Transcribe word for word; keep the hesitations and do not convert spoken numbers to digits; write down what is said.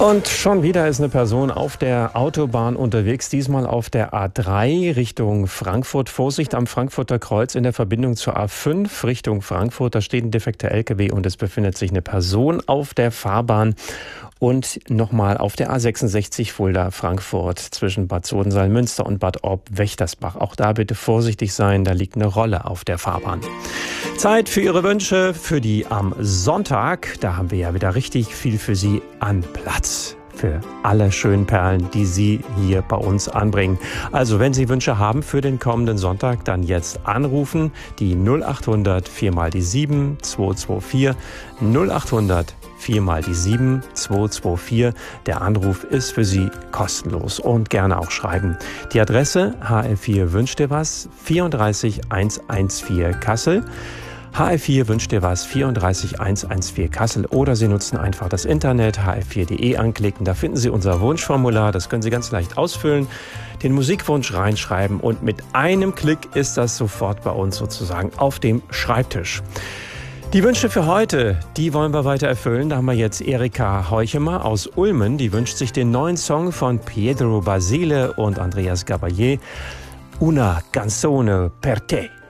Und schon wieder ist eine Person auf der Autobahn unterwegs, diesmal auf der A drei Richtung Frankfurt. Vorsicht am Frankfurter Kreuz in der Verbindung zur A fünf Richtung Frankfurt. Da steht ein defekter L K W und es befindet sich eine Person auf der Fahrbahn. Und nochmal auf der A sechsundsechzig Fulda-Frankfurt zwischen Bad Sodensalm-Münster und Bad Orb-Wächtersbach. Auch da bitte vorsichtig sein, da liegt eine Rolle auf der Fahrbahn. Zeit für Ihre Wünsche für die am Sonntag. Da haben wir ja wieder richtig viel für Sie an Platz. Für alle schönen Perlen, die Sie hier bei uns anbringen. Also wenn Sie Wünsche haben für den kommenden Sonntag, dann jetzt anrufen. Die null acht hundert vier mal die sieben zwei zwei vier null acht hundert vier mal die sieben zwei zwei vier. Der Anruf ist für Sie kostenlos und gerne auch schreiben. Die Adresse H L vier wünscht dir was vierunddreißig hundertvierzehn Kassel. H L vier wünscht dir was vierunddreißig hundertvierzehn Kassel oder Sie nutzen einfach das Internet h l vier punkt de anklicken. Da finden Sie unser Wunschformular, das können Sie ganz leicht ausfüllen, den Musikwunsch reinschreiben und mit einem Klick ist das sofort bei uns sozusagen auf dem Schreibtisch. Die Wünsche für heute, die wollen wir weiter erfüllen. Da haben wir jetzt Erika Heuchemer aus Ulmen, die wünscht sich den neuen Song von Pietro Basile und Andreas Gabalier, Una canzone per te.